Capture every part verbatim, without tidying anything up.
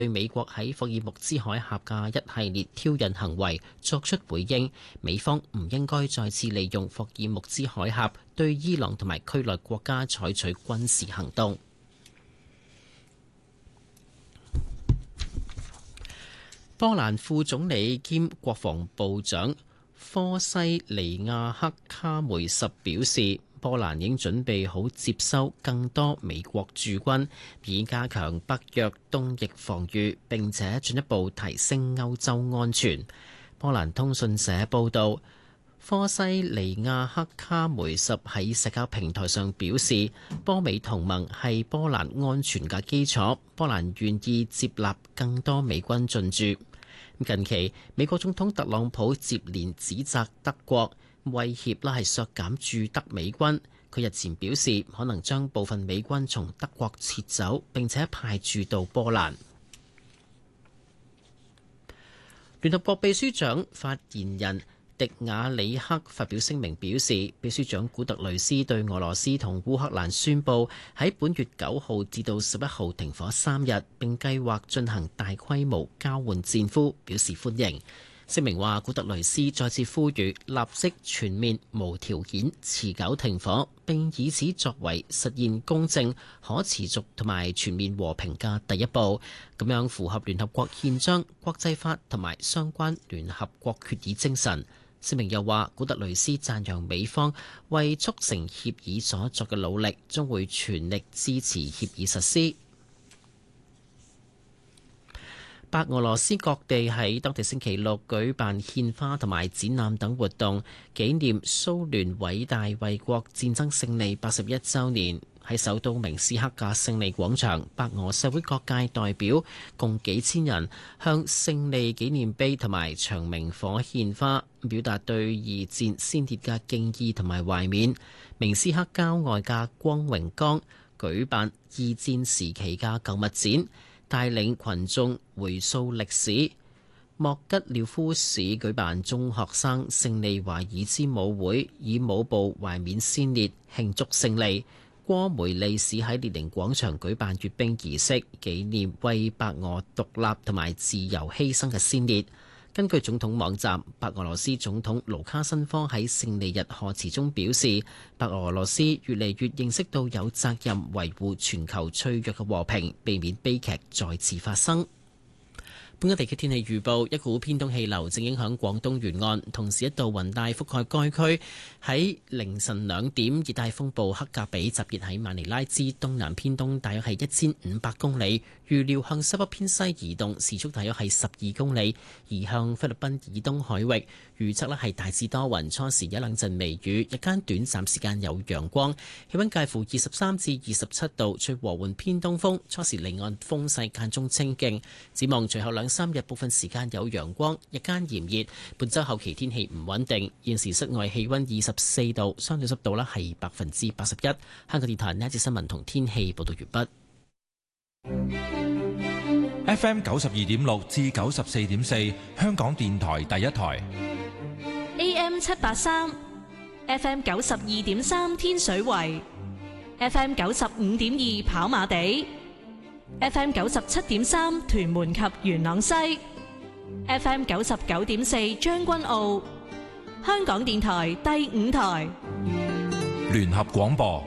對美國喺霍爾木茲海峽嘅一系列挑釁行為作出回應，美方唔應該再次利用霍爾木茲海峽對伊朗同埋區內國家採取軍事行動。波蘭副總理兼國防部長科西尼亞克卡梅什表示，波蘭已經準備好接收更多美國駐軍，以加強北約東翼防禦，並且進一步提升歐洲安全。波蘭通訊社報道，科西尼亞克卡梅什喺社交平台上表示，波美同盟係波蘭安全嘅基礎，波蘭願意接納更多美軍進駐。近期，美國總統特朗普接連指責德國威脅啦係削減駐德美軍。佢日前表示，可能將部分美軍從德國撤走，並且派駐到波蘭。聯合國秘書長發言人迪亞里克發表聲明表示，秘書長古特雷斯對俄羅斯同烏克蘭宣布喺本月九號至到十一號停火三日，並計劃進行大規模交換戰俘，表示歡迎。聲明話，古特雷斯再次呼籲立即全面無條件持久停火，並以此作為實現公正、可持續同埋全面和平嘅第一步，咁樣符合聯合國憲章、國際法同埋相關聯合國決議精神。聲明又話，古特雷斯讚揚美方為促成協議所作嘅努力，將會全力支持協議實施。白俄羅斯各地喺當地星期六舉辦獻花同埋展覽等活動，紀念蘇聯偉大衛國戰爭勝利八十一週年。喺首都明斯克嘅勝利廣場，白俄社會各界代表共幾千人向勝利紀念碑同埋長明火獻花，表達對二戰先烈嘅敬意同埋懷緬。明斯克郊外嘅光榮崗舉辦二戰時期嘅舊物展，帶領群眾回溯歷史。莫吉廖夫市舉辦中學生勝利華爾茲舞會，以舞步懷緬先烈，慶祝勝利。戈梅利市喺列寧廣場舉辦閱兵儀式，紀念為白俄獨立同埋自由犧牲嘅先烈。根據總統網站，白俄羅斯總統盧卡申科喺勝利日賀詞中表示，白俄羅斯越嚟越認識到有責任維護全球脆弱嘅和平，避免悲劇再次發生。本港地區天氣預報，一股偏東氣流正影響廣東沿岸，同時一道雲帶覆蓋該區。喺凌晨兩點，熱帶風暴克格比集結喺馬尼拉之東南偏東，大約係一千五百公里。預料向西北偏西移動，時速大約係十二公里，移向菲律賓以東海域。預測呢係大致多雲，初時一兩陣微雨，日間短暫時間有陽光，氣溫介乎二十三至二十七度，吹和緩偏東風，初時離岸風勢間中清勁。展望隨後兩三日部分時間有陽光，日間炎熱。本週後期天氣唔穩定。現時室外氣溫二十四度，相對濕度呢係百分之八十一。香港電台呢一節新聞同天氣報道完畢。 F M 九十二點六至九十四點四，香港電台第一台。 A M 七八三，F M 九十二點三天水圍，F M 九十五點二跑馬地，F M 九十七點三屯門及元朗西，F M 九十九點四將軍澳。香港電台第五台聯合廣播。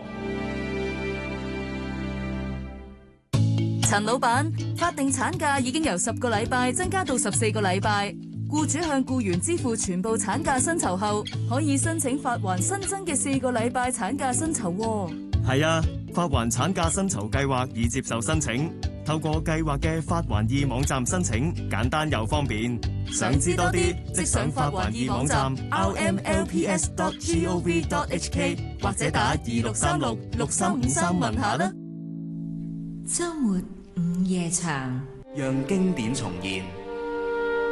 陳老闆，法定產假已經由十個禮拜增加到十四個禮拜，僱主向僱員支付全部產假薪酬後，可以申請發還新增嘅四個禮拜產假薪酬。 係啊，發還產假薪酬計劃已接受申請，透過計劃嘅發還易網站申請，簡單又方便。想知多啲，即上發還易網站 r m l p s dot gov dot h k 或者打二六三六六三五三問下啦。 周末午夜場， 讓經典重現。